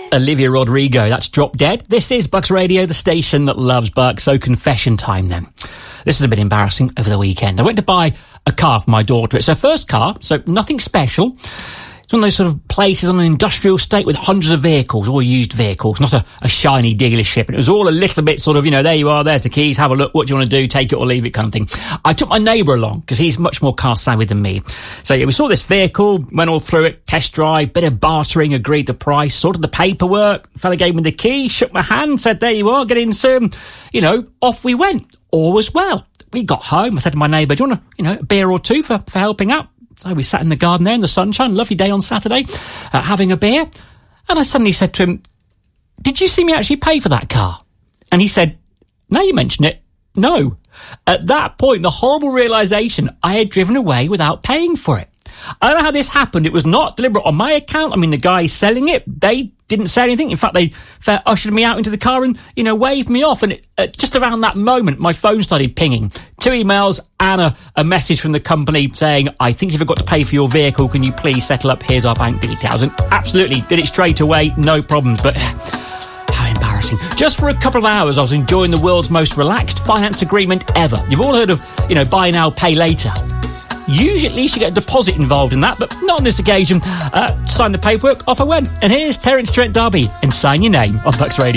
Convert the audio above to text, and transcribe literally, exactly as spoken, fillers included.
Olivia Rodrigo, that's Drop Dead. This is Bucks Radio, the station that loves Bucks. So confession time then. This is a bit embarrassing over the weekend. I went to buy a car for my daughter. It's her first car, so nothing special. It's one of those sort of places on an industrial estate with hundreds of vehicles, all used vehicles, not a, a shiny dealership. And it was all a little bit sort of, you know, there you are, there's the keys, have a look, what do you want to do, take it or leave it kind of thing. I took my neighbour along because he's much more car savvy than me. So yeah, we saw this vehicle, went all through it, test drive, bit of bartering, agreed the price, sorted the paperwork, fella gave me the key, shook my hand, said, there you are, get in soon. You know, off we went. All was well. We got home. I said to my neighbour, do you want a, you know, a beer or two for, for helping out? So we sat in the garden there in the sunshine, lovely day on Saturday, uh, having a beer. And I suddenly said to him, did you see me actually pay for that car? And he said, now you mention it, no. At that point, the horrible realisation I had driven away without paying for it. I don't know how this happened. It was not deliberate on my account. I mean, the guys selling it, they didn't say anything. In fact, they fair ushered me out into the car and, you know, waved me off. And it, uh, just around that moment, my phone started pinging. Two emails and a, a message from the company saying, I think you forgot to pay for your vehicle. Can you please settle up? Here's our bank details. And absolutely did it straight away. No problems. But how embarrassing. Just for a couple of hours, I was enjoying the world's most relaxed finance agreement ever. You've all heard of, you know, buy now, pay later. Usually at least you get a deposit involved in that, but not on this occasion. Uh, sign the paperwork, off I went. And here's Terence Trent D'Arby and Sign Your Name on Bucks Radio.